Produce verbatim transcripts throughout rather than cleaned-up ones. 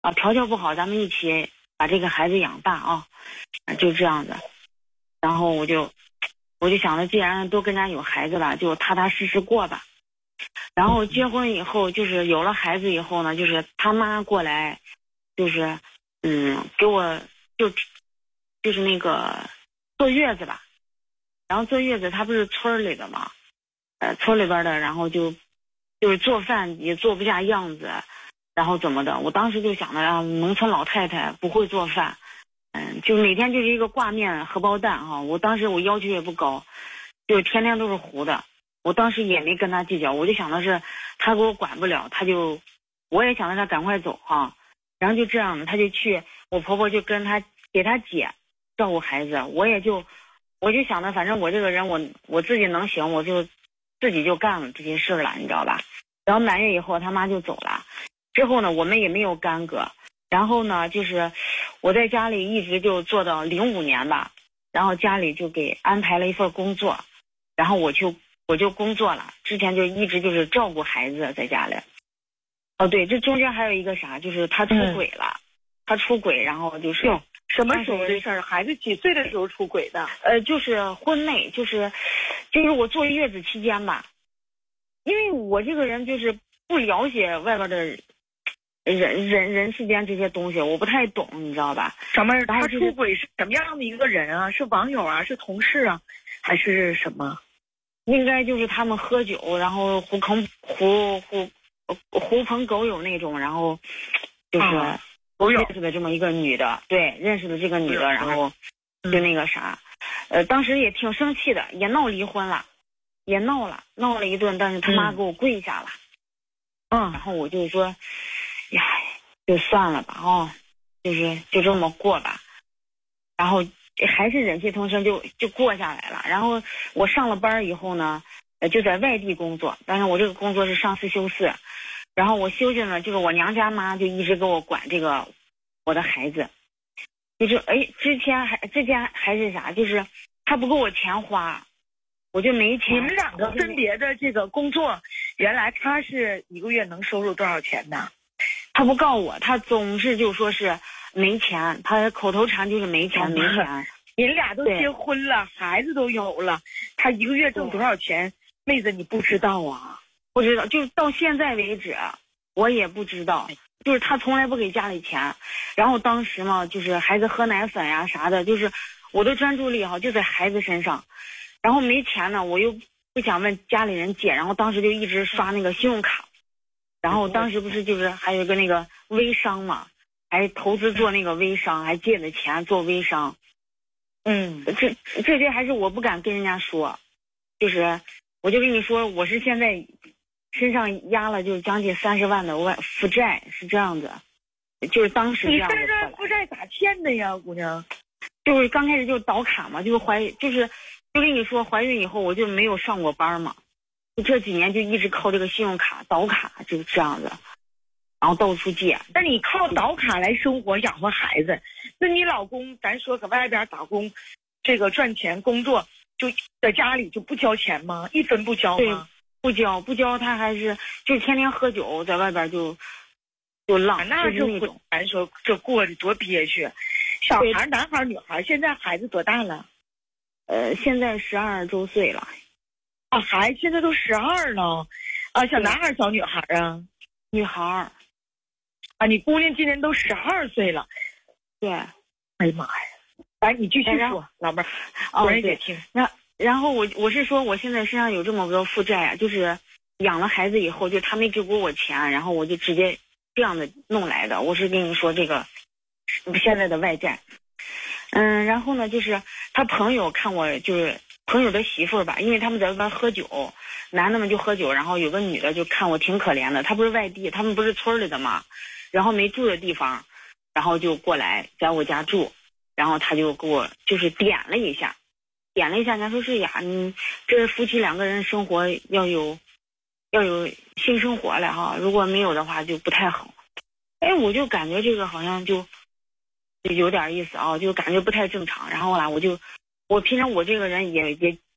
啊，条件不好，咱们一起把这个孩子养大啊，就这样子。然后我就我就想着，既然都跟家有孩子了，就踏踏实实过吧。然后结婚以后，就是有了孩子以后呢，就是他妈过来，就是嗯，给我就就是那个坐月子吧。然后坐月子，他不是村里的嘛，呃，村里边的，然后就就是做饭也做不下样子，然后怎么的？我当时就想着啊，农村老太太不会做饭，嗯，就每天就是一个挂面荷包蛋哈。我当时我要求也不高，就天天都是糊的。我当时也没跟他计较，我就想的是他给我管不了，他就我也想着他赶快走哈。然后就这样的，他就去我婆婆就跟他给他姐照顾孩子，我也就我就想着反正我这个人我我自己能行，我就自己就干了这些事了，你知道吧？然后满月以后他妈就走了，之后呢我们也没有干戈。然后呢就是我在家里一直就做到零五年吧，然后家里就给安排了一份工作，然后我就我就工作了，之前就一直就是照顾孩子在家里。哦对，这中间还有一个啥，就是他出轨了、嗯、他出轨，然后就是什么时候的事儿？孩子几岁的时候出轨的？ 呃就是婚内，就是就是我坐月子期间吧，因为我这个人就是不了解外边的人人人世间这些东西，我不太懂，你知道吧？ 什么？他出轨是什么样的一个人啊？是网友啊？是同事啊？还是什么？ 应该就是他们喝酒，然后狐朋狐狐狐朋狗友那种，然后就是认识的这么一个女的，啊、对，认识的这个女的，然后就那个啥，呃，当时也挺生气的，也闹离婚了，也闹了，闹了一顿，但是他妈给我跪下了，嗯，然后我就说，呀，就算了吧，哦，就是就这么过吧，然后。还是忍气吞声就就过下来了。然后我上了班以后呢，呃，就在外地工作，但是我这个工作是上四休四，然后我休息呢，就是我娘家妈就一直给我管这个我的孩子，就是哎，之前还之前还是啥，就是他不给我钱花，我就没钱。 你们两个分别的这个工作，原来他是一个月能收入多少钱呢？ 他不告我，他总是就说是没钱，他口头禅就是没钱没钱。 你俩都结婚了，孩子都有了，他一个月挣多少钱？妹子你不知道啊？ 不知道，就到现在为止我也不知道，就是他从来不给家里钱。然后当时嘛，就是孩子喝奶粉呀、啊、啥的，就是我的专注力哈就在孩子身上，然后没钱呢，我又不想问家里人借，然后当时就一直刷那个信用卡。然后当时不是就是还有一个那个微商嘛，还投资做那个微商，还借的钱做微商。嗯，这这些还是我不敢跟人家说，就是我就跟你说，我是现在身上压了就将近三十万的外负债，是这样子，就是当时这样子。 你这负债咋欠的呀，姑娘？ 就是刚开始就倒卡嘛，就是怀就是就跟你说怀孕以后我就没有上过班嘛。这几年就一直靠这个信用卡倒卡，就是这样子，然后到处借。 那你靠倒卡来生活养活孩子，那你老公咱说搁外边打工，这个赚钱工作，就在家里就不交钱吗？一分不交吗？ 不交不交，他还是就天天喝酒，在外边就就浪， 那就是那种。 咱说这过得多憋屈。小孩男孩女孩，现在孩子多大了？ 呃，现在十二周岁了。 啊，孩子现在都十二了，啊，小男孩小女孩啊？ 女孩。 啊，你姑娘今年都十二岁了。 对。 哎呀妈呀！来，你继续说，老妹儿， 哦， 我也听。 然然后我我是说，我现在身上有这么个负债啊，就是养了孩子以后，就他没给过我钱，然后我就直接这样的弄来的。我是跟你说这个现在的外债。嗯，然后呢，就是他朋友看我就是。朋友的媳妇儿吧，因为他们在外边喝酒，男的们就喝酒，然后有个女的就看我挺可怜的，她不是外地，他们不是村里的嘛，然后没住的地方，然后就过来在我家住，然后他就给我就是点了一下，点了一下，人家说是呀，你这夫妻两个人生活要有要有性生活了哈，如果没有的话就不太好。哎，我就感觉这个好像就就有点意思啊，就感觉不太正常，然后啦，我就。我平常我这个人也也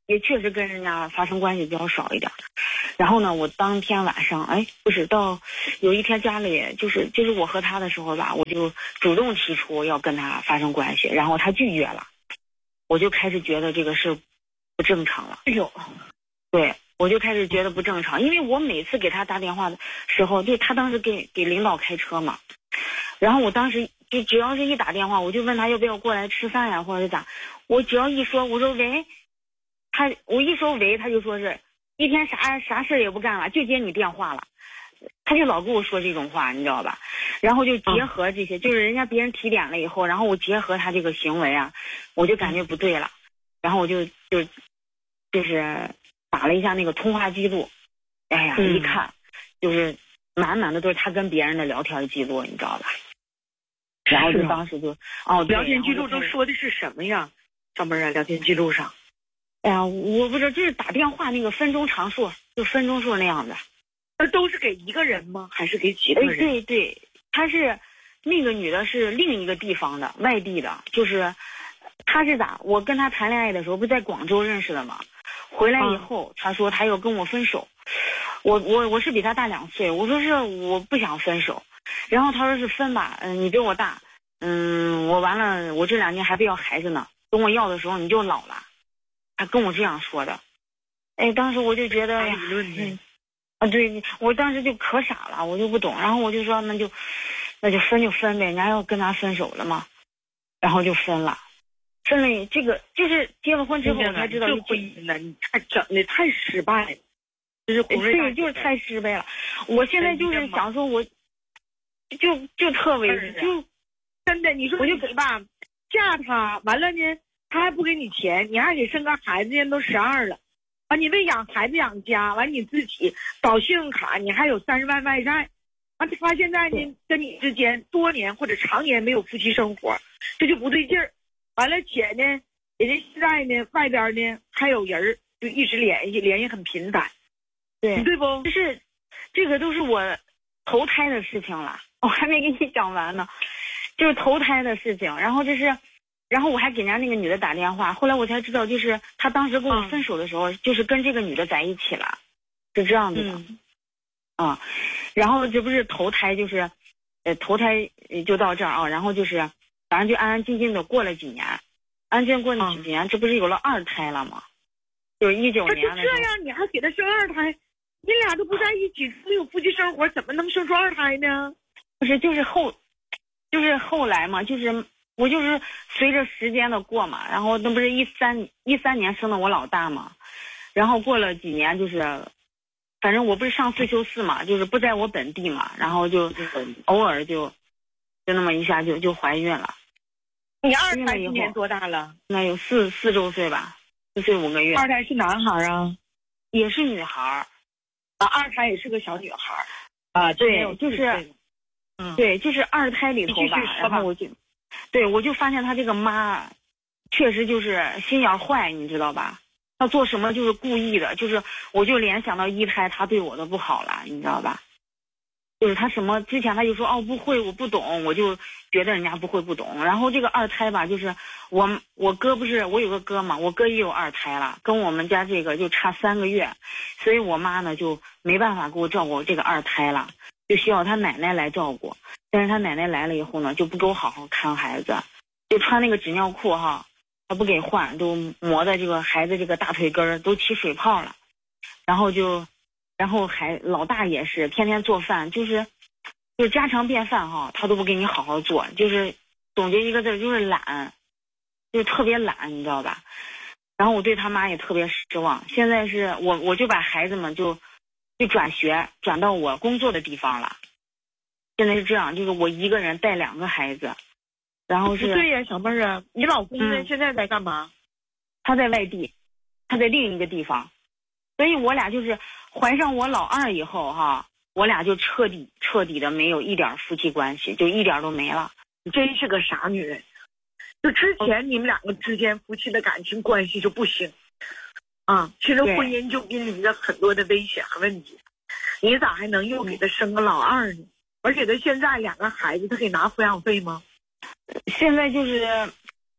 也确实跟人家发生关系比较少一点。然后呢，我当天晚上，哎，不是到有一天家里就是就是我和他的时候吧，我就主动提出要跟他发生关系，然后他拒绝了，我就开始觉得这个事不正常了。 哎呦， 对，我就开始觉得不正常，因为我每次给他打电话的时候，就他当时给给领导开车嘛，然后我当时就只要是一打电话，我就问他要不要过来吃饭呀，或者是咋，我只要一说我说喂，他我一说喂，他就说是一天啥啥事也不干了，就接你电话了，他就老跟我说这种话，你知道吧？然后就结合这些，就是人家别人提点了以后，然后我结合他这个行为啊，我就感觉不对了，然后我就就就是打了一下那个通话记录，哎呀，一看就是满满的都是他跟别人的聊天记录，你知道吧？然后就当时就哦， 聊天记录都说的是什么呀？上面啊，聊天记录上。 哎呀，我不知道，就是打电话那个分钟常数，就分钟数那样的。 那都是给一个人吗？还是给几个人？ 哎，对对，她是那个女的是另一个地方的，外地的，就是她是咋？我跟她谈恋爱的时候不在广州认识的嘛，回来以后她说她要跟我分手，我我我是比她大两岁，我说是我不想分手，然后她说是分吧，嗯，你比我大，嗯，我完了，我这两年还不要孩子呢，跟我要的时候你就老了。他跟我这样说的，哎，当时我就觉得，嗯，啊，对，我当时就可傻了，我就不懂，然后我就说那就那就分就分呗，人家要跟他分手了嘛，然后就分了，分了这个就是结了婚之后我才知道， 这婚姻呢，你太整的太失败了，就是对，就是太失败了。我现在就是想说我，就就特委屈，就真的，你说我就给吧，嫁他完了呢。他还不给你钱，你还得生个孩子，人都十二了，完你为养孩子养家，完你自己搞信用卡，你还有三十万外债，完他现在呢跟你之间多年或者常年没有夫妻生活，这就不对劲儿。完了且呢，人家现在呢外边呢还有人就一直联系，联系很频繁， 对对不？ 就是这个都是我投胎的事情了，我还没给你讲完呢，就是投胎的事情，然后这是。然后我还给人家那个女的打电话，后来我才知道，就是他当时跟我分手的时候，嗯、就是跟这个女的在一起了，是这样子的，嗯，啊，然后这不是投胎，就是，呃，投胎就到这儿啊，然后就是，反正就安安静静的过了几年，安静过了几年，嗯、这不是有了二胎了吗？就是一九年的时候。 这样，你还给他生二胎？你俩都不在一起，没有夫妻生活，怎么能生出二胎呢？ 不是，就是后，就是后来嘛，就是。我就是随着时间的过嘛，然后那不是一三一三年生的我老大嘛，然后过了几年就是，反正我不是上四休四嘛，就是不在我本地嘛，然后就偶尔就就那么一下就就怀孕了。 你二胎今年多大了？ 那有四四周岁吧，四岁五个月。 二胎是男孩啊？ 也是女孩啊，二胎也是个小女孩啊，对，就是，嗯，对，就是二胎里头吧，然后我就。对，我就发现他这个妈，确实就是心眼坏，你知道吧？他做什么就是故意的，就是我就联想到一胎他对我的不好了，你知道吧？就是他什么之前他就说哦不会我不懂，我就觉得人家不会不懂。然后这个二胎吧，就是我我哥不是我有个哥嘛，我哥也有二胎了，跟我们家这个就差三个月，所以我妈呢就没办法给我照顾这个二胎了，就需要他奶奶来照顾。但是他奶奶来了以后呢，就不给我好好看孩子，就穿那个纸尿裤哈，他不给换，都磨的这个孩子这个大腿根儿都起水泡了，然后就，然后还老大也是天天做饭，就是就是家常便饭哈，他都不给你好好做，就是总结一个字就是懒，就是特别懒，你知道吧？然后我对他妈也特别失望，现在是我我就把孩子们就就转学转到我工作的地方了。现在是这样，就是我一个人带两个孩子，然后是。 不对呀，小妹儿啊，你老公呢？嗯、现在在干嘛？ 他在外地，他在另一个地方，所以我俩就是怀上我老二以后哈，我俩就彻底彻底的没有一点夫妻关系，就一点都没了。 你真是个傻女人！就之前你们两个之间夫妻的感情关系就不行，啊，其实婚姻就面临着很多的危险和问题，你咋还能又给他生个老二呢？而且他现在两个孩子，他给拿抚养费吗？ 现在就是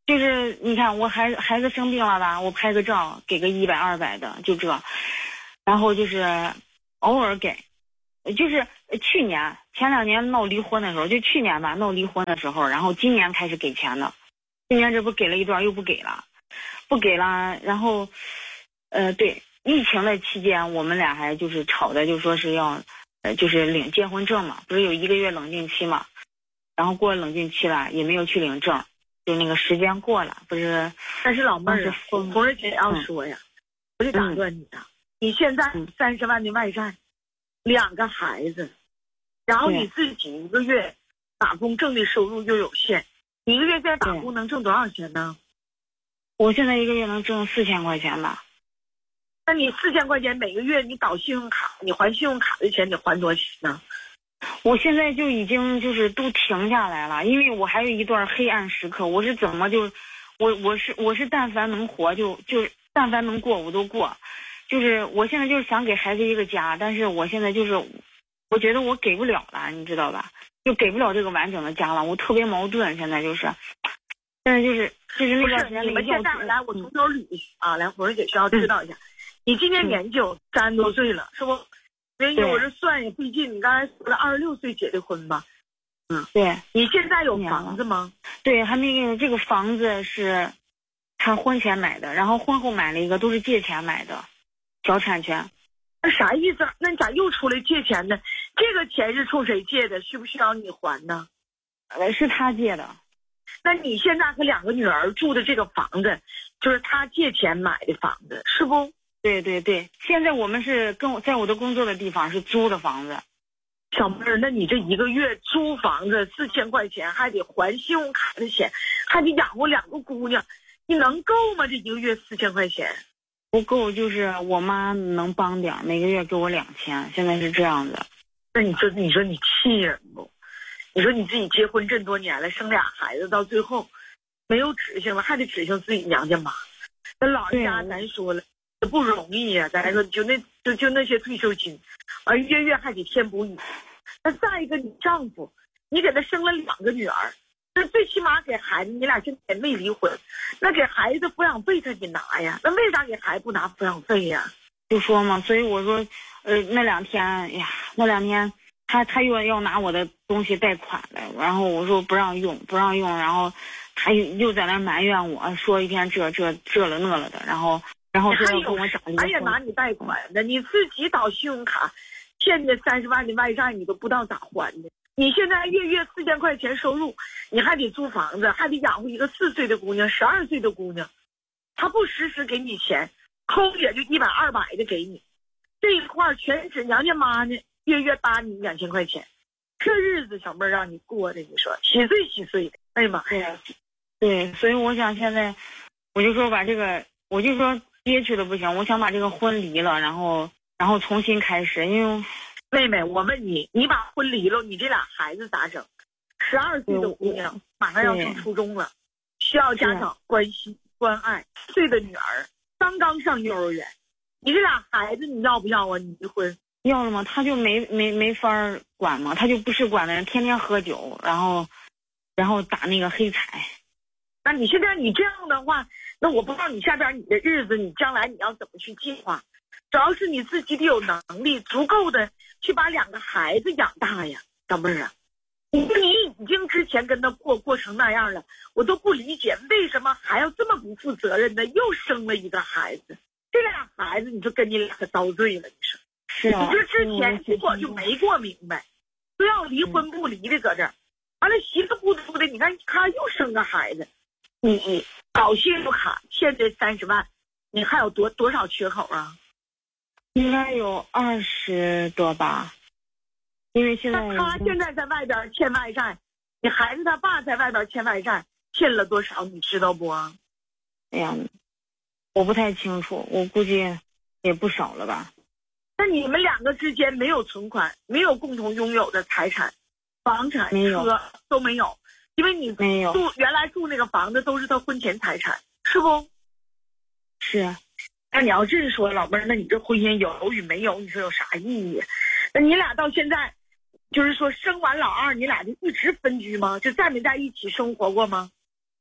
就是你看我孩孩子生病了吧，我拍个照给个一百二百的就这，然后就是偶尔给，就是去年前两年闹离婚的时候，就去年吧闹离婚的时候，然后今年开始给钱的，今年这不给了一段又不给了，不给了，然后呃对，疫情的期间我们俩还就是吵的，就说是要呃就是领结婚证嘛，不是有一个月冷静期嘛，然后过了冷静期了也没有去领证。就那个时间过了，不是？ 但是老妹儿，红儿姐要说呀，我就打断你啊！你现在三十万的外债，两个孩子，然后你自己一个月打工挣的收入又有限，你一个月现在打工能挣多少钱呢？ 我现在一个月能挣四千块钱吧。 那你四千块钱每个月你搞信用卡，你还信用卡的钱你还多少钱呢？ 我现在就已经就是都停下来了，因为我还有一段黑暗时刻。我是怎么就，我我是我是但凡能活就就但凡能过我都过，就是我现在就是想给孩子一个家，但是我现在就是我觉得我给不了了，你知道吧？就给不了这个完整的家了，我特别矛盾，现在就是，但是就是就是那段时间你们现在来，我从头捋一下啊，来红儿姐需要知道一下，你今年年纪有三十多岁了，是不？所以我这算也费劲，你刚才说了二十六岁结的婚吧？ 嗯，对。 你现在有房子吗？ 对，还没给。这个房子是他婚前买的，然后婚后买了一个，都是借钱买的，小产权。 那啥意思？那你咋又出来借钱呢？这个钱是冲谁借的？需不需要你还呢？ 呃，是他借的。 那你现在和两个女儿住的这个房子，就是他借钱买的房子，是不？ 对对对，现在我们是跟我在我的工作的地方是租的房子。 小妹儿，那你这一个月租房子四千块钱，还得还信用卡的钱，还得养活两个姑娘，你能够吗？这一个月四千块钱不够，就是我妈能帮点，每个月给我两千，现在是这样的。 那你说，你说你气人不？你说你自己结婚这么多年了，生俩孩子，到最后没有指向了，还得指向自己娘家妈。那老人家咱说了。不容易呀、啊，咱说就那就就那些退休金，啊月月还得添补你。那再一个，你丈夫，你给他生了两个女儿，那最起码给孩子，你俩现在没离婚，那给孩子抚养费他得拿呀。那为啥给孩子不拿抚养费呀？ 就说嘛，所以我说，呃，那两天哎呀，那两天他他又要拿我的东西贷款了，然后我说不让用，不让用，然后他又又在那埋怨我说一天这这这了那了的，然后。然后说要跟我找离婚， 还也拿你贷款的，你自己倒信用卡，欠的三十万的外债，你都不知道咋还的。你现在月月四千块钱收入，你还得租房子，还得养活一个四岁的姑娘、十二岁的姑娘，他不实时给你钱，抠也就一百二百的给你，这一块全指娘家妈呢，月月搭你两千块钱，这日子小妹儿让你过的，你说稀碎稀碎的，哎呀妈呀！ 对，所以我想现在，我就说把这个，我就说。憋屈的不行，我想把这个婚离了，然后然后重新开始。因为妹妹，我问你，你把婚离了，你这俩孩子咋整？十二岁的姑娘马上要上初中了，需要家长关心关爱。岁的女儿刚刚上幼儿园，你这俩孩子你要不要啊？你离婚要了吗？他就没没没法管嘛，他就不是管的人，天天喝酒，然后然后打那个黑彩。 那你现在你这样的话，那我不知道你下边你的日子，你将来你要怎么去计划？主要是你自己得有能力，足够的去把两个孩子养大呀，小妹儿啊！你你已经之前跟他过过成那样了，我都不理解为什么还要这么不负责任的又生了一个孩子。这俩孩子，你说跟你俩可遭罪了，你说是啊？ 你说之前如果就没过明白，非要离婚不离的搁这儿，完了稀里糊涂的，你看他又生个孩子。你搞信用卡欠这三十万，你还有多多少缺口啊？ 应该有二十多吧，因为现在那他现在在外边欠外债，你孩子他爸在外边欠外债，欠了多少你知道不？ 哎呀，我不太清楚，我估计也不少了吧。 那你们两个之间没有存款，没有共同拥有的财产，房产、车都没有。因为你住原来住那个房子都是他婚前财产，是不？ 是。 那你要这说，老妹儿，那你这婚姻有与没有，你说有啥意义？那你俩到现在，就是说生完老二，你俩就一直分居吗？就在没在一起生活过吗？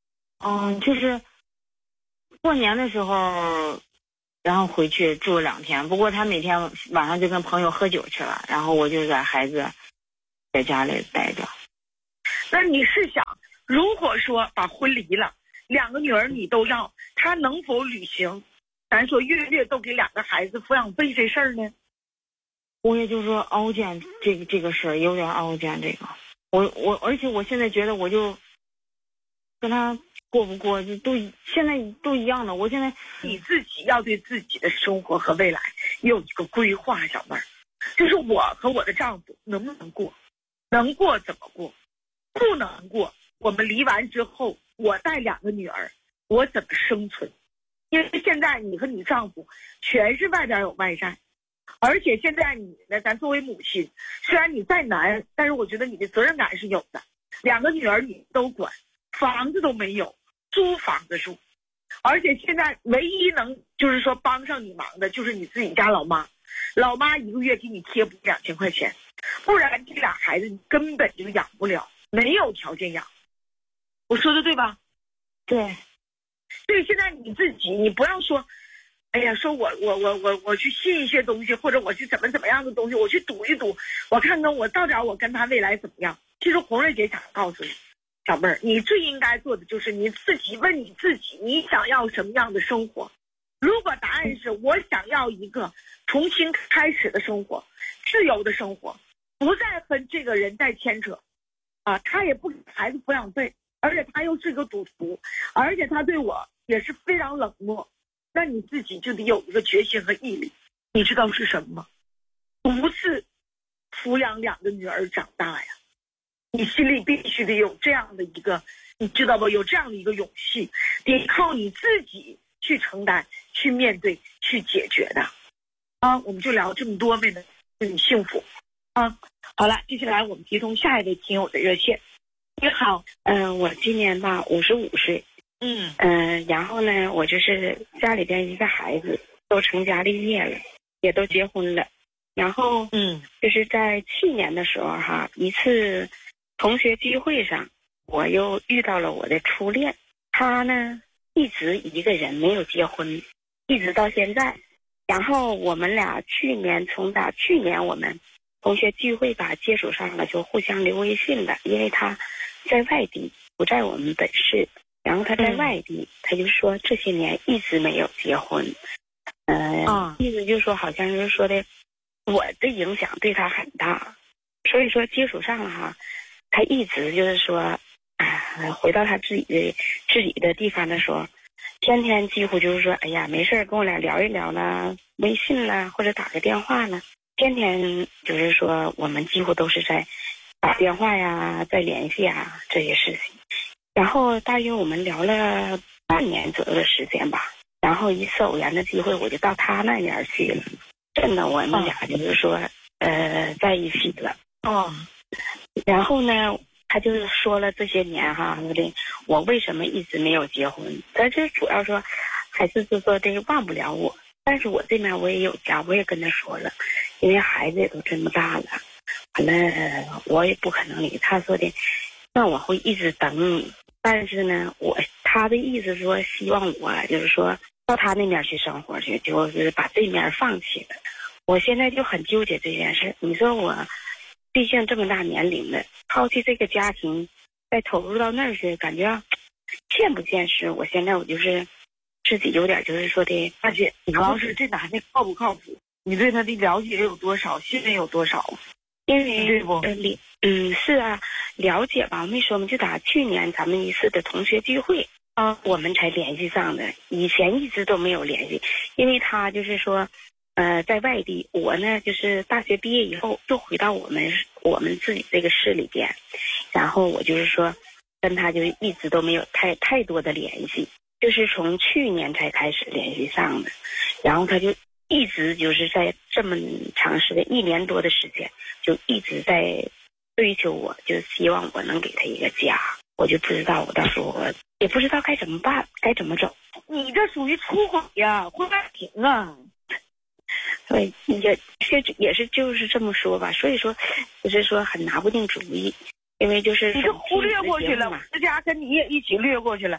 嗯，就是过年的时候，然后回去住了两天。不过他每天晚上就跟朋友喝酒去了，然后我就在孩子在家里待着。 那你是想，如果说把婚离了，两个女儿你都要，他能否履行咱说月月都给两个孩子抚养费这事儿呢？ 我也就是说凹见这个这个事儿有点凹见这个，我我而且我现在觉得我就跟他过不过就都现在都一样的。我现在你自己要对自己的生活和未来有一个规划，小妹儿，就是我和我的丈夫能不能过，能过怎么过，不能过我们离完之后我带两个女儿我怎么生存。因为现在你和你丈夫全是外边有外债，而且现在你呢，咱作为母亲，虽然你再难，但是我觉得你的责任感是有的。两个女儿你都管，房子都没有，租房子住，而且现在唯一能就是说帮上你忙的就是你自己家老妈，老妈一个月给你贴补两千块钱，不然这俩孩子你根本就养不了，没有条件养。我说的对吧？ 对。 对，现在你自己，你不要说，哎呀，说我我我我我去信一些东西，或者我去怎么怎么样的东西，我去赌一赌，我看看我到点我跟他未来怎么样。其实红瑞姐想告诉你，小妹儿，你最应该做的就是你自己问你自己，你想要什么样的生活？如果答案是我想要一个重新开始的生活，自由的生活，不再和这个人再牵扯，啊，他也不给孩子抚养费。而且他又是个赌徒，而且他对我也是非常冷漠，那你自己就得有一个决心和毅力。你知道是什么吗？不是抚养两个女儿长大呀，你心里必须得有这样的一个，你知道不？有这样的一个勇气，得靠你自己去承担、去面对、去解决的。啊，我们就聊这么多，妹妹，祝你幸福。啊，好了，接下来我们接通下一位听友的热线。你好， 嗯、呃，我今年吧五十五岁， 嗯嗯、呃，然后呢，我就是家里边一个孩子都成家立业了，也都结婚了，然后嗯， 就是在去年的时候哈，一次同学聚会上，我又遇到了我的初恋，他呢一直一个人没有结婚，一直到现在，然后我们俩去年从打去年我们同学聚会吧接触上了，就互相留微信了，因为他在外地，不在我们本市，然后他在外地，嗯、他就说这些年一直没有结婚，呃， 啊、 意思就是说好像是说的我的影响对他很大，所以说接触上了哈，他一直就是说，呃，回到他自己的自己的地方的时候，天天几乎就是说，哎呀，没事跟我俩聊一聊啦，微信啦，或者打个电话啦，天天就是说我们几乎都是在打电话呀，在联系啊这些事情。然后大约我们聊了半年左右的时间吧，然后一次偶然的机会，我就到他那边去了。真的，我们俩就是说，呃，在一起了。 哦。 然后呢，他就是说了这些年哈，说的我为什么一直没有结婚？但是主要说还是就说这个忘不了我。但是我这边我也有家，我也跟他说了，因为孩子也都这么大了。完了，我也不可能离他说的，那我会一直等你。但是呢，我他的意思说希望我就是说到他那边去生活去，就是把这面放弃了。我现在就很纠结这件事。你说我毕竟这么大年龄了，抛弃这个家庭，再投入到那儿去，感觉现不现实。我现在我就是自己有点就是说的， 大姐，主要是这男的靠不靠谱？你对他的了解有多少？信任有多少？ 因为对不？ 呃，了，嗯，是啊，了解吧。没说嘛，就打去年咱们一次的同学聚会啊，我们才联系上的。以前一直都没有联系，因为他就是说，呃，在外地。我呢，就是大学毕业以后就回到我们我们自己这个市里边，然后我就是说，跟他就一直都没有太太多的联系，就是从去年才开始联系上的。然后他就一直就是在这么长时间一年多的时间，就一直在追求我，就希望我能给他一个家。我就不知道，我到时候我也不知道该怎么办，该怎么走。 你这属于出轨呀，婚外情啊！ 对，也是也是就是这么说吧。所以说，就是说很拿不定主意，因为就是你就忽略过去了，我家跟你也一起略过去了。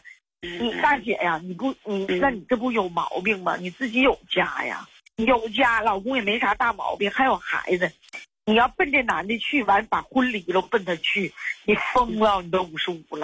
你大姐呀，你不你那你这不有毛病吗？你自己有家呀，有家，老公也没啥大毛病，还有孩子，你要奔这男的去，完把婚离了奔他去，你疯了，你都五十五了。